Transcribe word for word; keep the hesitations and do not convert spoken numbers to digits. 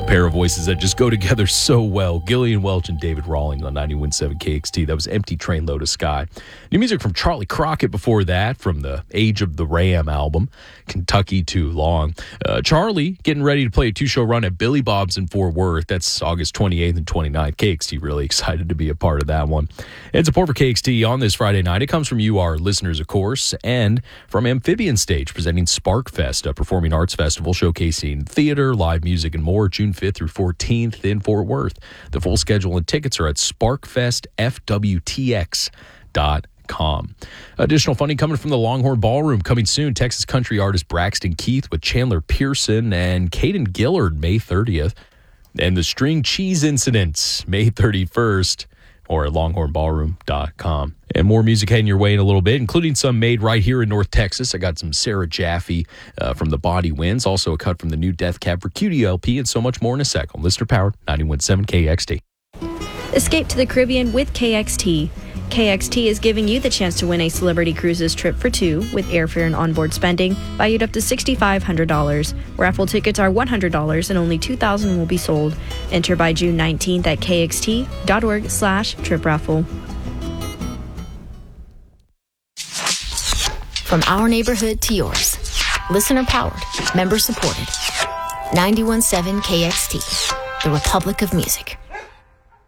pair of voices that just go together so well. Gillian Welch and David Rawling on ninety-one point seven K X T. That was Empty Train Load of Sky. New music from Charlie Crockett before that, from the Age of the Ram album, Kentucky Too Long. Uh, Charlie getting ready to play a two-show run at Billy Bob's in Fort Worth. That's August twenty-eighth and twenty-ninth. K X T really excited to be a part of that one. And support for K X T on this Friday night. It comes from you, our listeners, of course, and from Amphibian Stage, presenting SparkFest, a performing arts festival showcasing theater, live music, and more, June fifth through fourteenth in Fort Worth. The full schedule and tickets are at sparkfest f w t x dot com. Additional funding coming from the Longhorn Ballroom coming soon. Texas country artist Braxton Keith with Chandler Pearson and Caden Gillard May thirtieth. And the String Cheese Incidents May thirty-first, or at longhorn ballroom dot com. And more music heading your way in a little bit, including some made right here in North Texas. I got some Sarah Jaffe uh, from the Body Winds, also a cut from the new Death Cab for Cutie L P, and so much more in a sec on Listener Powered ninety-one point seven K X T. Escape to the Caribbean with K X T. K X T is giving you the chance to win a Celebrity Cruises trip for two with airfare and onboard spending valued up to six thousand five hundred dollars. Raffle tickets are one hundred dollars and only two thousand will be sold. Enter by June nineteenth at kxt.org slash trip raffle. From our neighborhood to yours. Listener powered, member supported. ninety-one point seven K X T, the Republic of Music.